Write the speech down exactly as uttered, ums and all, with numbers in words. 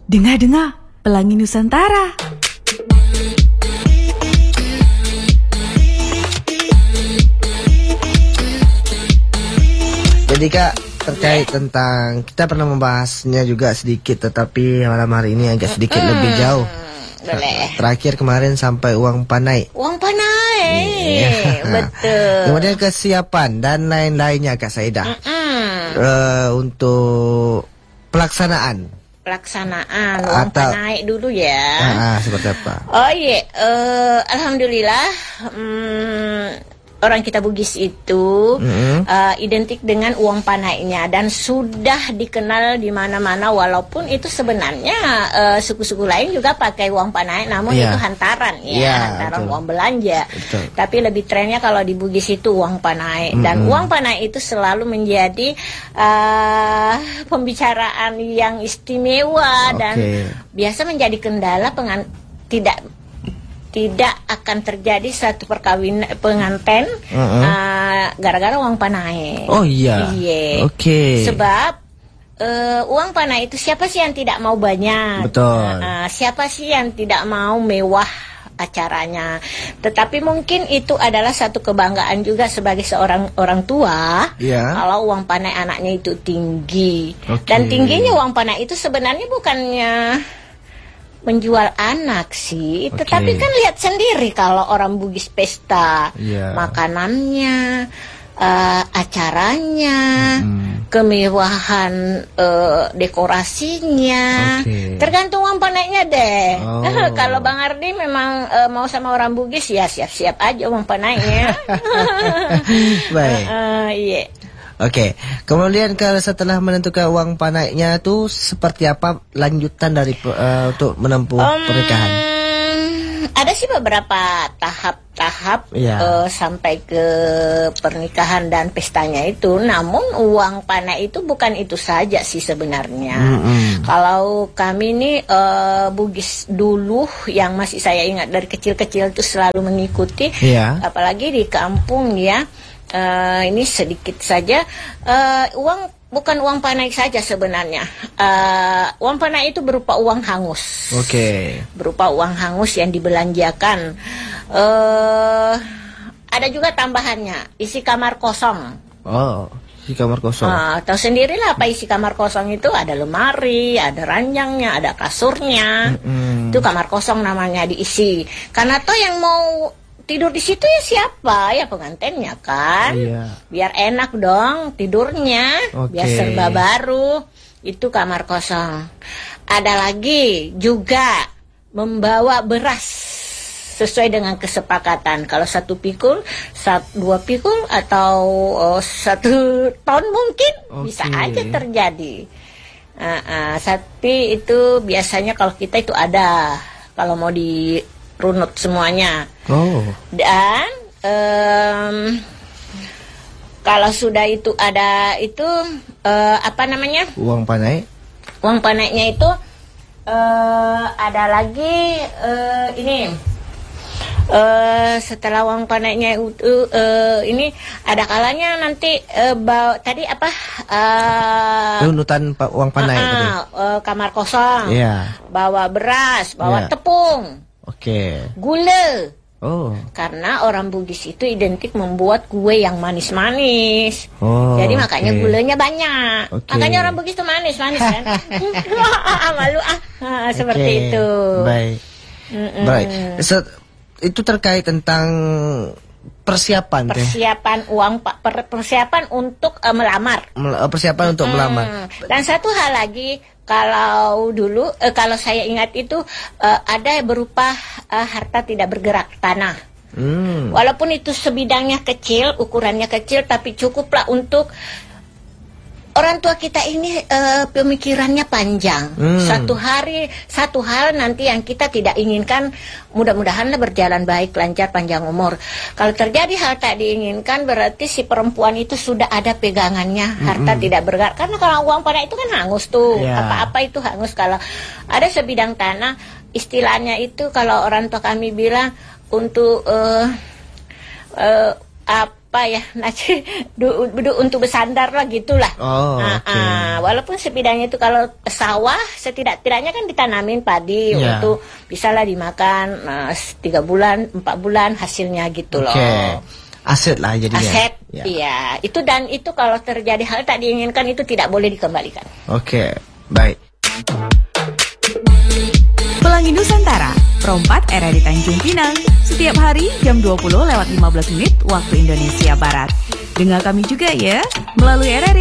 Dengar-dengar, Pelangi Nusantara. Jadi Kak, terkait tentang, kita pernah membahasnya juga sedikit, tetapi malam hari ini agak sedikit hmm, lebih jauh. Boleh. Terakhir kemarin sampai uang panai. Uang panai, yeah. Betul. Kemudian kesiapan dan lain-lainnya Kak Saidah. Uh, untuk pelaksanaan. Pelaksanaan uang Atau, panai dulu ya. Ah, seperti apa? Oh iya, uh, alhamdulillah. Um, Orang kita Bugis itu mm-hmm. uh, identik dengan uang panainya dan sudah dikenal di mana-mana, walaupun itu sebenarnya uh, suku-suku lain juga pakai uang panai, namun yeah. itu hantaran ya, yeah, hantaran betul. Uang belanja. Betul. Tapi lebih trennya kalau di Bugis itu uang panai, mm-hmm. dan uang panai itu selalu menjadi uh, pembicaraan yang istimewa okay. dan biasa menjadi kendala pengan tidak tidak akan terjadi satu perkawinan pengantin uh-uh. uh, gara-gara uang panai. Oh iya. Iya. Oke. Okay. Sebab uh, uang panai itu siapa sih yang tidak mau banyak? Betul. Uh, uh, siapa sih yang tidak mau mewah acaranya? Tetapi mungkin itu adalah satu kebanggaan juga sebagai seorang orang tua. Yeah. Kalau uang panai anaknya itu tinggi. Okay. Dan tingginya uang panai itu sebenarnya bukannya menjual anak sih, okay. tetapi kan lihat sendiri kalau orang Bugis pesta, yeah. makanannya, uh, acaranya, mm-hmm. kemewahan uh, dekorasinya, okay. tergantung uang panainya deh. Oh. Kalau Bang Ardi memang uh, mau sama orang Bugis ya siap-siap aja uang panainya. Baik. Uh, iya. Oke, okay. Kemudian kalau setelah menentukan uang panainya itu seperti apa lanjutan dari uh, untuk menempuh um, pernikahan? Ada sih beberapa tahap-tahap yeah. uh, sampai ke pernikahan dan pestanya itu. Namun uang panai itu bukan itu saja sih sebenarnya. Mm-hmm. Kalau kami ini uh, Bugis dulu yang masih saya ingat dari kecil-kecil itu selalu mengikuti, yeah. apalagi di kampung ya. Uh, ini sedikit saja uh, uang bukan uang panai saja sebenarnya. Uh, uang panai itu berupa uang hangus. Oke. Okay. Berupa uang hangus yang dibelanjakan. Uh, ada juga tambahannya, isi kamar kosong. Oh, isi kamar kosong. Uh, tahu sendirilah apa isi kamar kosong itu, ada lemari, ada ranjangnya, ada kasurnya. Mm-hmm. Itu kamar kosong namanya diisi. Karena toh yang mau tidur di situ ya siapa? Ya pengantinnya kan. Iya. Biar enak dong tidurnya, okay. biar serba baru. Itu kamar kosong. Ada lagi juga membawa beras sesuai dengan kesepakatan. Kalau satu pikul, satu, dua pikul atau oh, satu ton mungkin okay. bisa aja terjadi. Uh, uh, tapi itu biasanya kalau kita itu ada kalau mau di runut semuanya. Oh. Dan um, kalau sudah itu ada itu uh, apa namanya? Uang panai. Uang panainya itu uh, ada lagi uh, ini. Uh, setelah uang panainya itu uh, ini ada kalanya nanti uh, bawa tadi apa? Uh, Runutan uang panai uh, tadi. Uh, kamar kosong. Yeah. Bawa beras, bawa yeah. tepung. Oke. Okay. Gula. Oh. Karena orang Bugis itu identik membuat kue yang manis-manis. Oh, jadi makanya okay. gulanya banyak. Okay. Makanya orang Bugis itu manis-manis kan. Malu ah. ah seperti okay. itu. Baik. Mm-mm. Baik. So, itu terkait tentang persiapan. Persiapan teh. uang per, persiapan untuk uh, melamar. Persiapan untuk hmm. melamar. Dan satu hal lagi. Kalau dulu, eh, kalau saya ingat itu eh, ada berupa eh, harta tidak bergerak tanah. Hmm. Walaupun itu sebidangnya kecil, ukurannya kecil, tapi cukuplah untuk orang tua kita ini uh, pemikirannya panjang. Hmm. Satu hari, satu hal nanti yang kita tidak inginkan, mudah-mudahanlah berjalan baik, lancar, panjang umur. Kalau terjadi hal tak diinginkan, berarti si perempuan itu sudah ada pegangannya, harta hmm. tidak bergerak. Karena kalau uang panai itu kan hangus tuh, yeah. apa-apa itu hangus. Kalau ada sebidang tanah, istilahnya itu kalau orang tua kami bilang untuk uh, uh, uh, apa ya, naci, du, du, untuk bersandar lah gitulah. Oh, nah, oke. ah, walaupun sebidangnya itu kalau sawah setidak-tidaknya kan ditanamin padi Ya. untuk bisalah dimakan uh, tiga bulan, empat bulan hasilnya gitu loh. Oke. Aset lah jadinya. Aset, Ya. iya. Itu dan itu kalau terjadi hal tak diinginkan itu tidak boleh dikembalikan. Oke, baik. Pelangi Nusantara, perempat era di Tanjung Pinang. Setiap hari jam dua puluh lewat lima belas menit waktu Indonesia Barat. Dengar kami juga ya melalui R R I